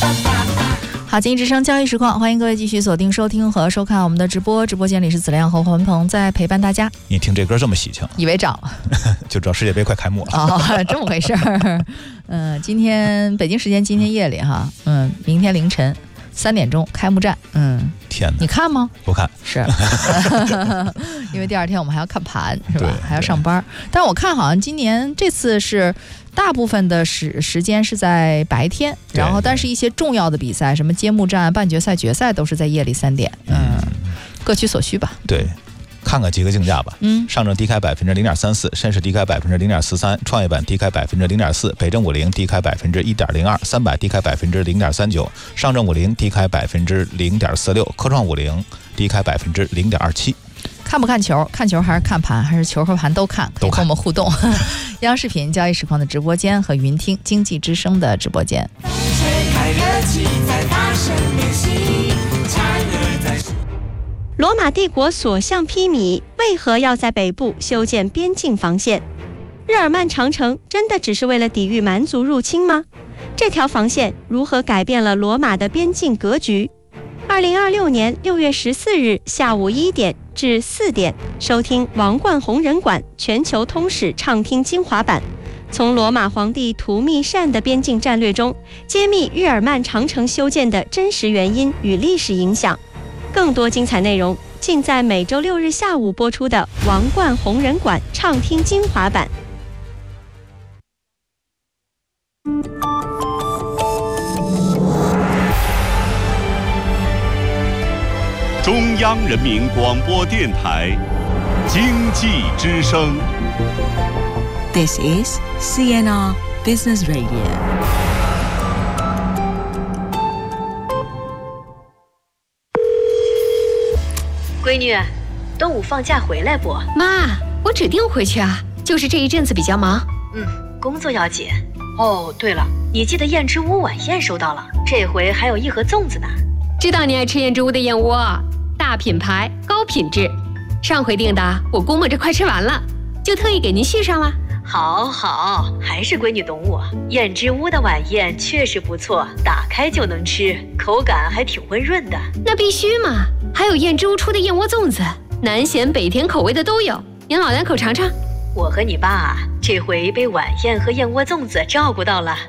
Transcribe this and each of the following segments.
好，经济之声交易实况，欢迎各位继续锁定收听和收看我们的直播。直播间里是子亮和黄文鹏在陪伴大家。 你听这歌这么喜庆， 以为涨了， 就知道世界杯快开幕了。 哦，这么回事儿。今天北京时间今天夜里哈，明天凌晨3点钟开幕战。 天哪， 你看吗？ 不看， 是，因为第二天我们还要看盘，是吧？还要上班。但我看好像今年这次是。大部分的时间是在白天，然后但是一些重要的比赛，什么揭幕战、半决赛、决赛都是在夜里3点，各取所需吧。 对，看看几个竞价吧。上证低开0.34%，深市低开0.43%，创业板低开0.4%，北证50低开1.02%，300低开0.39%，上证50低开0.46%，科创50低开0.27%。 看不看球？看球还是看盘？还是球和盘都看？可以和我们互动。央视频交易实况的直播间和云听经济之声的直播间。 罗马帝国所向披靡，为何要在北部修建边境防线？日耳曼长城真的只是为了抵御蛮族入侵吗？这条防线如何改变了罗马的边境格局？2026年6月14日下午1点至4点，收听王冠红人馆全球通史畅听精华版，从罗马皇帝图密善的边境战略中揭秘日耳曼长城修建的真实原因与历史影响。更多精彩内容尽在每周6日下午播出的王冠红人馆畅听精华版。 中央人民广播电台经济之声。 This is CNR Business Radio。 闺女，端午放假回来不？ 妈，我指定回去啊，就是这一阵子比较忙。 工作要紧。哦，对了，你记得燕之屋晚宴收到了，这回还有1盒粽子呢。 知道你爱吃燕之屋的燕窝，大品牌高品质，上回订的我估摸着快吃完了，就特意给您续上了。 好，还是闺女懂我。燕之屋的晚宴确实不错，打开就能吃，口感还挺温润的。 那必须嘛，还有燕之屋出的燕窝粽子，南咸北甜口味的都有，您老两口尝尝。 我和你爸这回被晚宴和燕窝粽子照顾到了。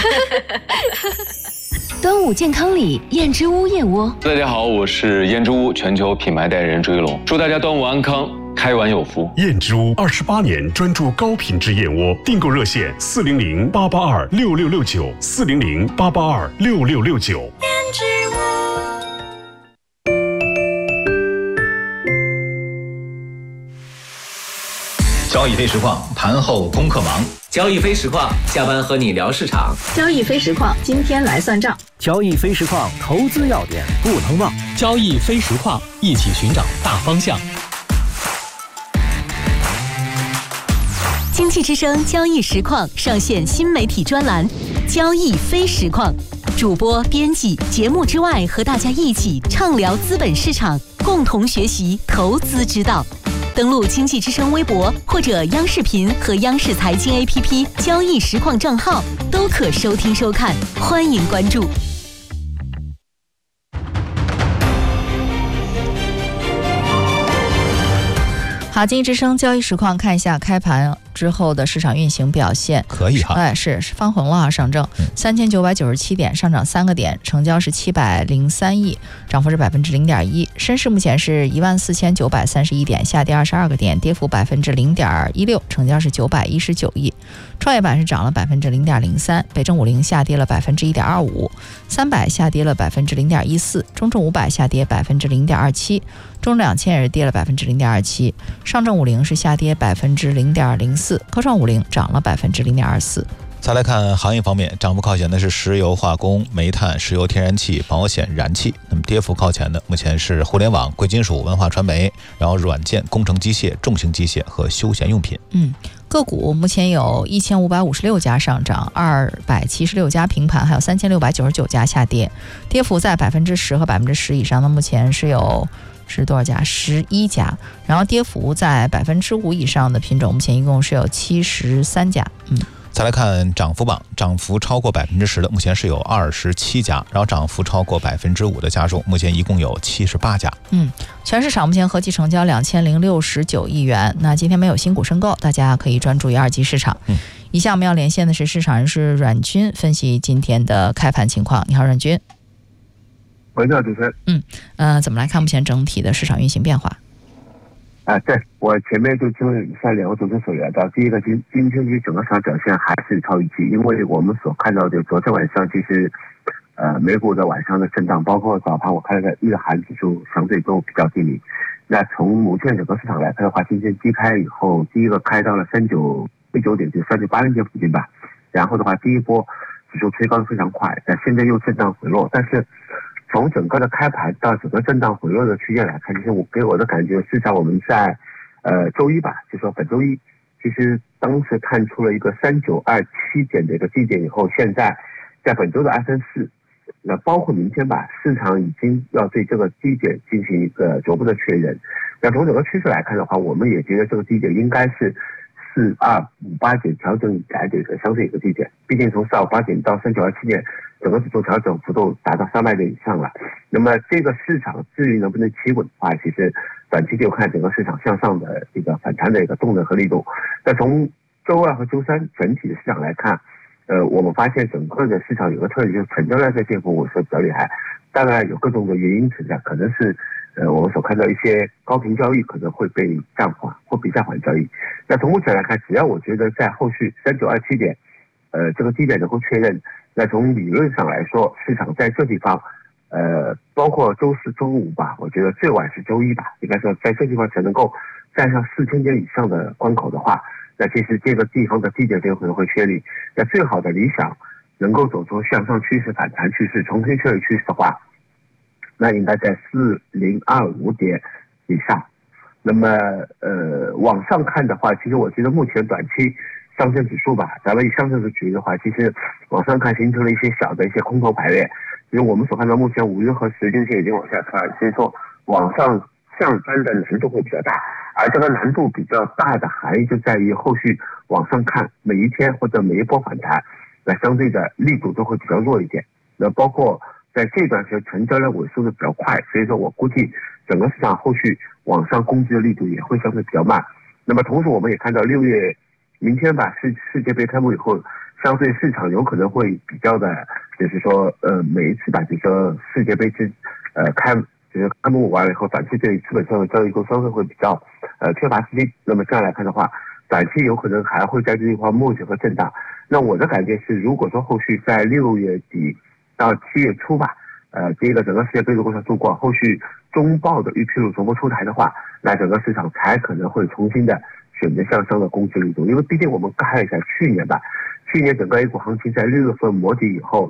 端午健康礼，燕之屋燕窝。 大家好，我是燕之屋全球品牌代言人朱一龙，祝大家端午安康，开碗有福。 燕之屋28年专注高品质燕窝，订购热线400-882-6669，400-882-6669。燕之屋。 交易非实况，盘后功课忙。 交易非实况，下班和你聊市场。 交易非实况，今天来算账。 交易非实况，投资要点不能忘。 交易非实况，一起寻找大方向。 经济之声交易实况上线新媒体专栏交易非实况，主播编辑节目之外和大家一起畅聊资本市场，共同学习投资之道。登录经济之声微博或者央视频和央视财经 APP 交易实况账号都可收听收看，欢迎关注。 好，经济之声交易实况，看一下开盘之后的市场运行表现。 可以哈， 是翻红了啊！上证3997点，上涨3个点，成交是703亿，涨幅是0.1%。深市目前是14931点，下跌22个点，跌幅0.16%，成交是919亿。创业板是涨了0.03%，北证50下跌了1.25%，300下跌了0.14%，中证500下跌0.27%，中证2000也是跌了0.27%，上证50是下跌0.04%，科创50涨了0.24%。 再来看行业方面，涨幅靠前的是石油化工、煤炭、石油天然气、保险、燃气。那么跌幅靠前的目前是互联网、贵金属、文化传媒，然后软件、工程机械、重型机械和休闲用品。 个股目前有1556家上涨，276家平盘，还有3699家下跌，跌幅在10%和10%以上的目前是多少家？11家。然后跌幅在5%以上的品种，目前一共是有73家。 再来看涨幅榜，涨幅超过10%的目前是有27家，然后涨幅超过5%的家数目前一共有78家。 全市场目前合计成交2069亿元。那今天没有新股申购，大家可以专注于二级市场。以下我们要连线的是市场人士阮军，分析今天的开盘情况。你好，阮军。 喂，你好，主持人。 怎么来看目前整体的市场运行变化？ 对，我前面就听了以下两个主持人所聊到，第一个今天整个市场表现还是超预期，因为我们所看到的昨天晚上其实美股的晚上的震荡，包括早盘我看的日韩指数相对都比较低迷。那从目前整个市场来看的话，今天低开以后，第一个开到了39点，就38点附近吧。然后的话，第一波指数推高的非常快，但现在又震荡回落。但是从整个的开盘到整个震荡回落的区间来看，其实给我的感觉，市场我们在周一吧，就说本周一，其实当时看出了一个3927点的一个低点以后，现在在本周的234，那包括明天吧，市场已经要对这个低点进行一个逐步的确认。那从整个趋势来看的话，我们也觉得这个低点应该是4258点调整以来的一个相对一个低点，毕竟从4258点到3927点，整个指数调整幅度达到300点以上了。那么这个市场至于能不能企稳的话，其实短期就看整个市场向上的一个反弹的一个动能和力度。那从周二和周三整体的市场来看，我们发现整个的市场有个特点，就是成交量在跌幅我说比较厉害，当然有各种的原因存在，可能是我们所看到一些高频交易可能会被暂缓或被暂缓交易。那从目前来看，只要我觉得在后续3927点这个低点能够确认，那从理论上来说，市场在这地方包括周四周五吧，我觉得最晚是周一吧，应该说在这地方才能够站上4000点以上的关口的话，那其实这个地方的低点有可能会确立。那最好的理想能够走出向上趋势、反弹趋势、重新确立趋势的话，那应该在4025点以上。那么往上看的话，其实我觉得目前短期上证指数吧，咱们以上证指数的话，其实往上看形成了一些小的一些空头排列，因为我们所看到目前5日和10均线已经往下穿，所以说往上上翻的难度会比较大。而这个难度比较大的含义就在于后续往上看每一天或者每一波反弹，那相对的力度都会比较弱一点。那包括在这段时间成交量萎缩的比较快，所以说我估计整个市场后续往上攻击的力度也会相对比较慢。那么同时我们也看到6月明天吧，世界杯开幕以后，相对市场有可能会比较的，就是说每一次吧，就是说世界杯就是开幕完了以后，短期对资本上的交易都稍微会比较缺乏资金。那么这样来看的话，短期有可能还会在这地方磨蹭和震荡。那我的感觉是，如果说后续在6月底到7月初吧，这个整个世界杯如果说度过，后续中报的预披露逐步出台的话，那整个市场才可能会重新的选择向上的攻击力度。因为毕竟我们看一下去年吧，去年整个 A 股行情在6月份磨底以后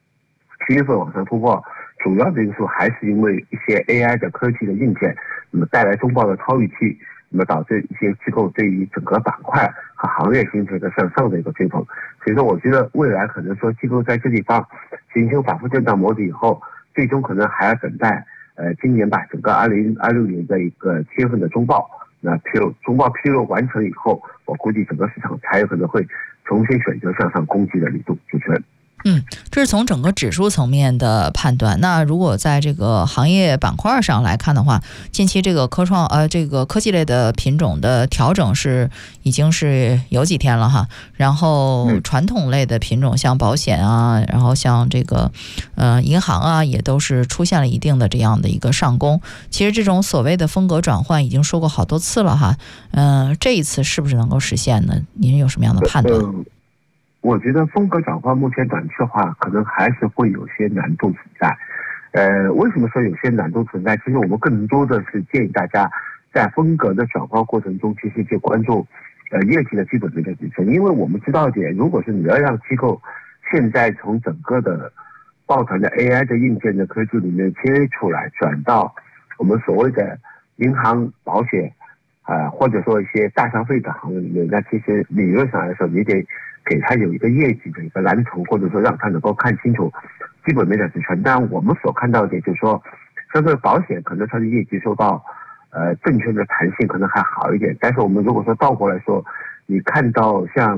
，7月份往上突破，主要的因素还是因为一些 AI 的科技的硬件，那么带来中报的超预期，那么导致一些机构对于整个板块和行业形成一个向上的一个追捧。所以说我觉得未来可能说机构在这地方形成反复震荡磨底以后，最终可能还要等待今年吧，整个2026年的一个7月份的中报，那中报披露完成以后，我估计整个市场才有可能会重新选择向上攻击的力度。主持人。 这是从整个指数层面的判断。那如果在这个行业板块上来看的话，近期这个这个科技类的品种的调整已经是有几天了哈。然后传统类的品种像保险啊，然后像这个银行啊，也都是出现了一定的这样的一个上攻。其实这种所谓的风格转换已经说过好多次了哈。这一次是不是能够实现呢？您有什么样的判断？ 我觉得风格转换目前短期的话，可能还是会有些难度存在。为什么说有些难度存在？其实我们更多的是建议大家在风格的转换过程中，其实就关注业绩的基本面的支撑。因为我们知道一点，如果是你要让机构现在从整个的抱团的 AI 的硬件的科技里面切出来，转到我们所谓的银行、保险或者说一些大消费的行业里面，那其实理论上来说，你得给他有一个业绩的一个蓝图，或者说让他能够看清楚基本面的支撑。但我们所看到的就是说，相对保险可能它的业绩受到证券的弹性可能还好一点，但是我们如果说倒过来说，你看到像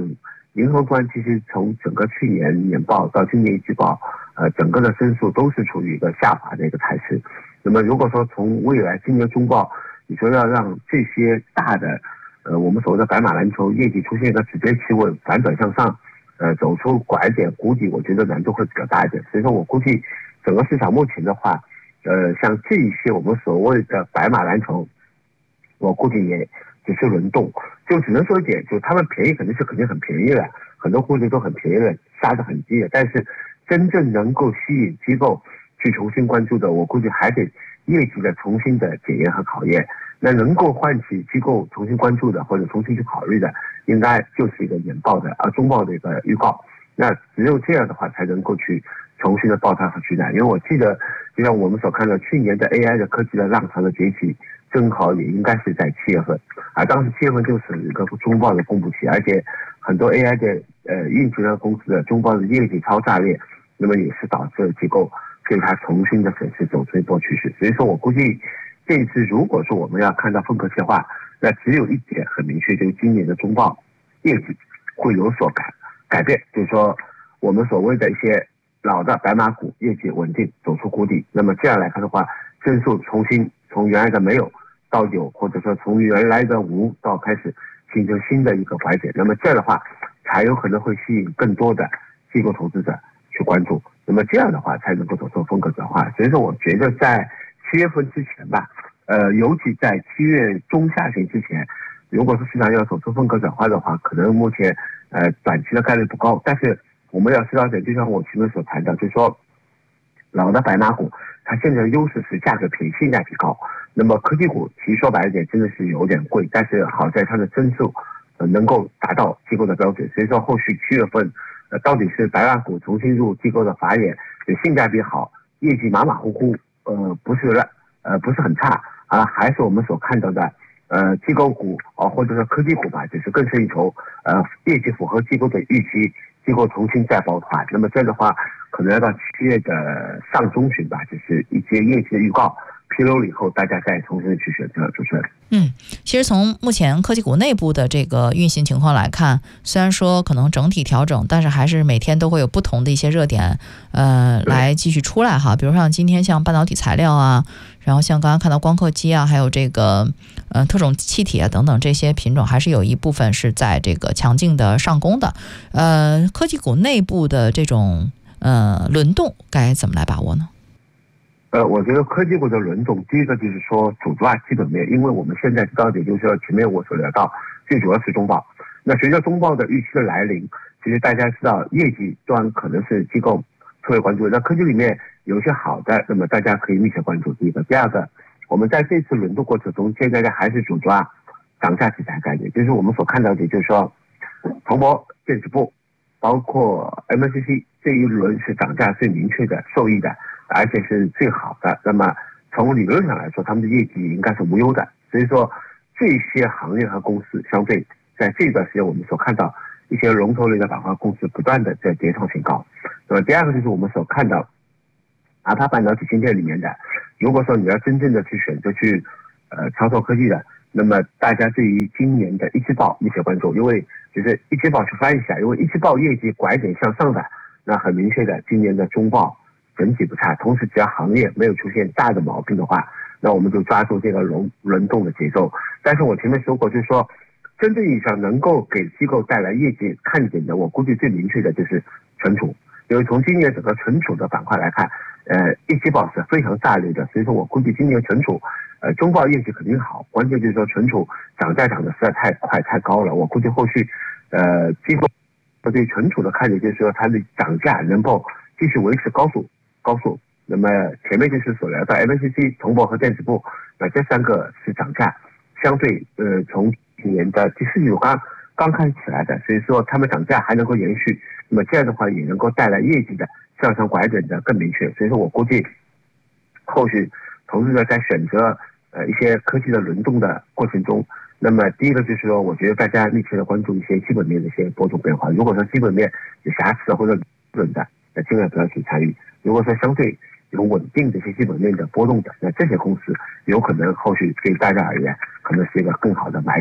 银行端其实从整个去年年报到今年一季报，整个的增速都是处于一个下滑的一个态势。那么如果说从未来今年中报，你说要让这些大的我们所谓的白马蓝筹业绩出现一个直接企稳反转向上，走出拐点谷底，我觉得难度会比较大一点。所以说我估计整个市场目前的话，像这一些我们所谓的白马蓝筹，我估计也只是轮动，就只能说一点，就他们便宜肯定很便宜了，很多估值都很便宜了，杀得很低了，但是真正能够吸引机构去重新关注的，我估计还得业绩的重新的检验和考验。那能够唤起机构重新关注的或者重新去考虑的，应该就是一个年报的中报的一个预告。那只有这样的话，才能够去重新的爆它和取代。因为我记得，就像我们所看到，去年的 AI 的科技的浪潮的崛起，正好也应该是在7月份，当时7月份就是一个中报的公布期，而且很多 AI 的运营的公司的中报的业绩超炸裂，那么也是导致机构对它重新的审视走出一波趋势。所以说我估计这一次如果说我们要看到风格切换，那只有一点很明确，就是今年的中报业绩会有所改变，就是说我们所谓的一些老的白马股业绩稳定走出谷底，那么这样来看的话，增速重新从原来的没有到有，或者说从原来的无到开始形成新的一个拐点，那么这样的话才有可能会吸引更多的机构投资者去关注，那么这样的话才能够走出风格转换。所以说我觉得在7月份之前吧，尤其在7月中下旬之前，如果说市场要走出风格转换的话，可能目前短期的概率不高。但是我们要知道一点，就像我前面所谈到，就是说老的白马股它现在的优势是价格便宜，性价比高。那么科技股其实说白一点真的是有点贵，但是好在它的增速能够达到机构的标准。所以说后续7月份到底是白马股重新入机构的法眼，性价比好，业绩马马虎虎，不是很差还是我们所看到的机构股或者说科技股吧，就是更胜一筹，业绩符合机构的预期，机构重新再抱团。那么这样的话，可能要到7月的上中旬吧，就是一些业绩的预告披露了以后，大家再重新去选择。主持人。 其实从目前科技股内部的这个运行情况来看，虽然说可能整体调整，但是还是每天都会有不同的一些热点来继续出来哈。比如像今天像半导体材料啊，然后像刚刚看到光刻机啊，还有这个特种气体啊等等这些品种，还是有一部分是在这个强劲的上攻的。科技股内部的这种轮动该怎么来把握呢？ 我觉得科技股的轮动，第一个就是说主抓基本面，因为我们现在知道的就是说前面我所聊到，最主要是中报。那随着中报的预期的来临，其实大家知道业绩端可能是机构特别关注的。那科技里面有一些好的，那么大家可以密切关注。第一个，第二个，我们在这次轮动过程中，现在大家还是主抓涨价题材概念，就是我们所看到的，就是说铜箔电子部，包括 MCC 这一轮是涨价最明确的受益的，而且是最好的。那么从理论上来说，他们的业绩应该是无忧的。所以说这些行业和公司相对在这段时间我们所看到一些龙头类的板块公司不断的在跌创新高。那么第二个就是我们所看到哪怕半导体芯片里面的，如果说你要真正的去选择去操作科技的，那么大家对于今年的一季报密切关注，因为就是一季报去翻一下，因为一季报业绩拐点向上的，那很明确的今年的中报整体不差，同时只要行业没有出现大的毛病的话，那我们就抓住这个轮动的节奏。但是我前面说过，就是说真正意义上能够给机构带来业绩看点的，我估计最明确的就是存储，因为从今年整个存储的板块来看，一季报是非常炸裂的，所以说我估计今年存储中报业绩肯定好，关键就是说存储涨价涨得实在太快太高了，我估计后续机构对存储的看点就是说它的涨价能够继续维持高速。那么前面就是所聊到 MCC 铜箔和电子部，那这三个是涨价相对从今年的第四季度刚开始起来的，所以说他们涨价还能够延续，那么这样的话也能够带来业绩的向上拐点的更明确。所以说我估计后续投资者在选择一些科技的轮动的过程中，那么第一个就是说我觉得大家密切的关注一些基本面的一些波动变化，如果说基本面有瑕疵或者论的，那尽量不要去参与。如果说相对有稳定的一些基本面的波动的，那这些公司有可能后续对大家而言可能是一个更好的买点。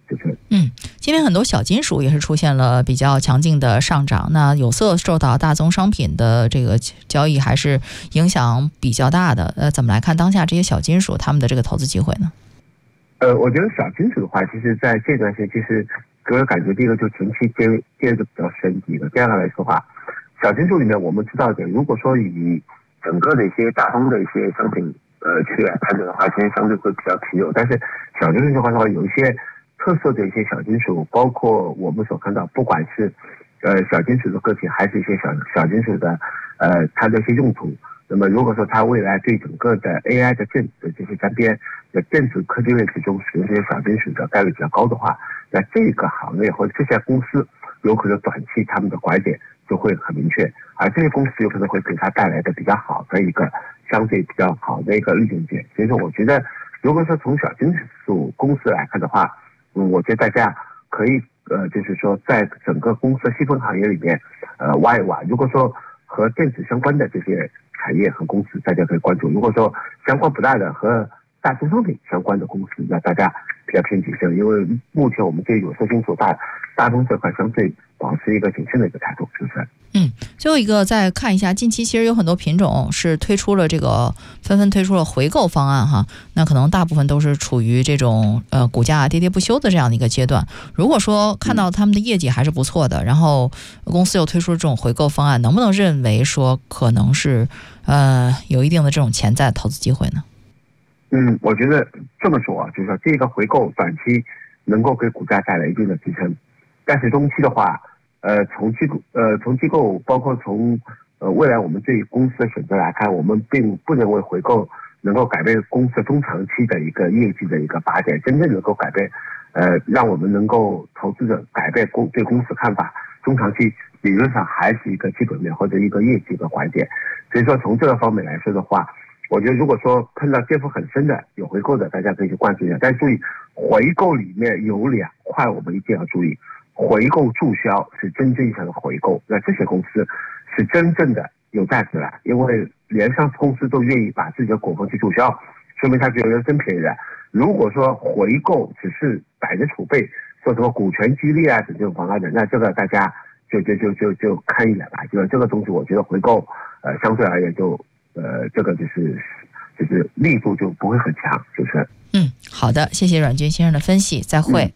今天很多小金属也是出现了比较强劲的上涨，那有色受到大宗商品的这个交易还是影响比较大的。怎么来看当下这些小金属他们的这个投资机会呢？ 我觉得小金属的话，其实在这段时间，其实给我感觉第一个就前期跌的比较深，第二个来说的话，小金属里面我们知道的，如果说以整个的一些大宗的一些商品去来判断的话，其实相对会比较平柔。但是小金属的话，有一些特色的一些小金属，包括我们所看到，不管是小金属的个体，还是一些小金属的它的一些用途。那么如果说它未来对整个的 AI 的电子的这些沾边的电子科技类之中使用这些小金属的概率比较高的话，那这个行业或者这些公司有可能短期他们的拐点就会很明确，而这些公司有可能会给它带来的比较好的一个相对比较好的一个利润点。所以说我觉得如果说从小金属公司来看的话，我觉得大家可以就是说在整个公司细分行业里面挖一挖，如果说和电子相关的这些产业和公司大家可以关注，如果说相关不大的和大宗商品相关的公司，那大家比较偏谨慎，因为目前我们对有色金属大宗这块相对保持一个谨慎的一个态度，是不是？ 最后一个再看一下，近期其实有很多品种是推出了这个纷纷推出了回购方案哈，那可能大部分都是处于这种股价跌跌不休的这样的一个阶段。如果说看到他们的业绩还是不错的，然后公司又推出这种回购方案，能不能认为说可能是有一定的这种潜在投资机会呢？ 我觉得这么说啊，就是说这个回购短期能够给股价带来一定的支撑，但是中期的话，从机构包括从未来我们对公司的选择来看，我们并不认为回购能够改变公司中长期的一个业绩的一个发展，真正能够改变让我们能够投资者改变对公司看法，中长期理论上还是一个基本面或者一个业绩的拐点。所以说从这个方面来说的话，我觉得如果说碰到跌幅很深的有回购的，大家可以去关注一下。但是注意，回购里面有2块我们一定要注意。回购注销是真正意义上的回购，那这些公司是真正的有价值了，因为连上市公司都愿意把自己的股份去注销，说明它觉得真便宜了。如果说回购只是摆着储备，说什么股权激励啊等这种方案的，那这个大家就看一眼吧。就这个东西，我觉得回购相对而言这个就是力度就不会很强，是不是？ 好的，谢谢阮军先生的分析，再会。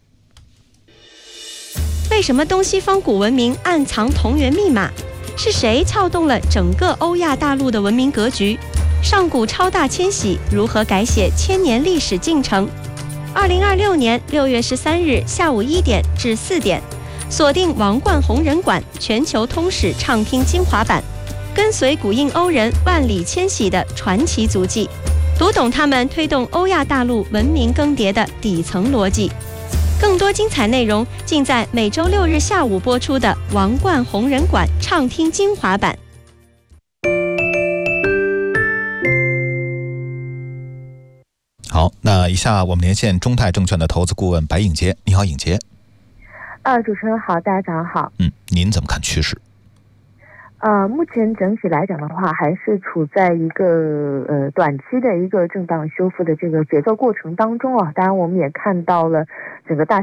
为什么东西方古文明暗藏同源密码？是谁撬动了整个欧亚大陆的文明格局？上古超大迁徙如何改写1000年历史进程？2026年6月13日下午1点至4点，锁定王冠红人馆全球通史畅听精华版，跟随古印欧人万里迁徙的传奇足迹，读懂他们推动欧亚大陆文明更迭的底层逻辑。更多精彩内容尽在每周6日下午播出的王冠红人馆畅听精华版。 好，那以下我们连线中泰证券的投资顾问白颖杰。你好，颖杰。 主持人好，大家早上好。 您怎么看趋势？ 目前整体来讲的话，还是处在一个短期的一个震荡修复的这个节奏过程当中啊。当然，我们也看到了整个大